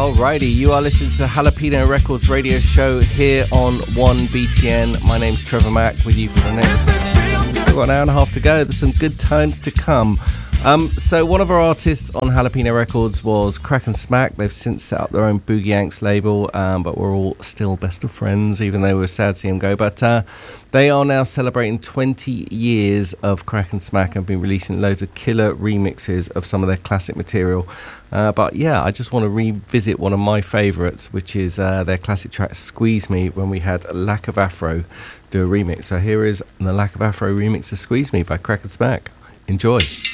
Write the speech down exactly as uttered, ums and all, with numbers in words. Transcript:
Alrighty, you are listening to the Jalapeno Records radio show here on one B T N. My name's Trevor Mack with you for the next, we've got an hour and a half to go. There's some good times to come. Um, so one of our artists on Jalapeno Records was Crack and Smack. They've since set up their own Boogie Yanks label, um, but we're all still best of friends, even though we were sad to see him go. But uh, they are now celebrating twenty years of Crack and Smack and have been releasing loads of killer remixes of some of their classic material. Uh, but yeah, I just want to revisit one of my favourites, which is uh, their classic track Squeeze Me, when we had Lack of Afro do a remix. So here is the Lack of Afro remix of Squeeze Me by Crack and Smack. Enjoy.